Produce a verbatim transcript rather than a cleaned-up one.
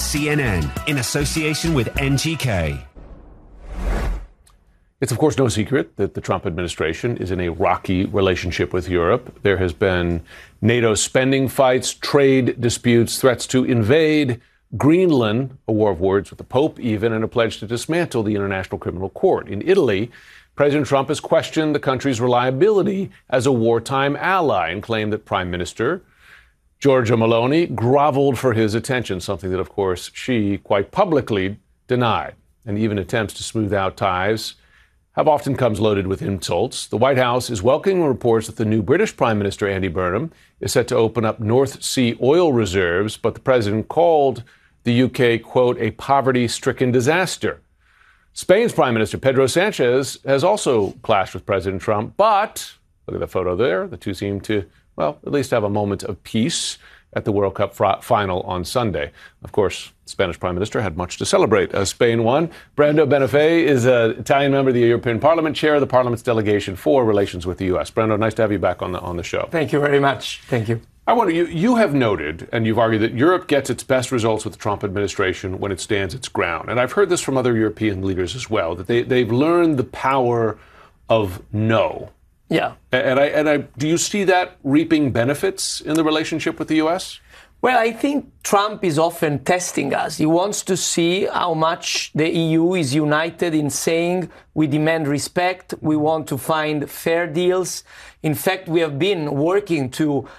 C N N in association with N G K. It's, of course, no secret that the Trump administration is in a rocky relationship with Europe. There has been NATO spending fights, trade disputes, threats to invade Greenland, a war of words with the Pope even, and a pledge to dismantle the International Criminal Court. In Italy, President Trump has questioned the country's reliability as a wartime ally and claimed that Prime Minister Giorgia Meloni groveled for his attention, something that, of course, she quite publicly denied. And even attempts to smooth out ties have often comes loaded with insults. The White House is welcoming reports that the new British Prime Minister, Andy Burnham, is set to open up North Sea oil reserves, but the president called the U K, quote, a poverty-stricken disaster. Spain's Prime Minister, Pedro Sanchez, has also clashed with President Trump, but look at the photo there. The two seem to, well, at least have a moment of peace at the World Cup fr- final on Sunday. Of course, the Spanish Prime Minister had much to celebrate as Spain won. Brando Benifei is an Italian member of the European Parliament, chair of the Parliament's delegation for relations with the U S. Brando, nice to have you back on the on the show. Thank you very much. Thank you. I wonder, you, you have noted, and you've argued, that Europe gets its best results with the Trump administration when it stands its ground. And I've heard this from other European leaders as well, that they, they've learned the power of no. Yeah. And I and I do you see that reaping benefits in the relationship with the U S? Well, I think Trump is often testing us. He wants to see how much the E U is united in saying we demand respect, we want to find fair deals. In fact, we have been working to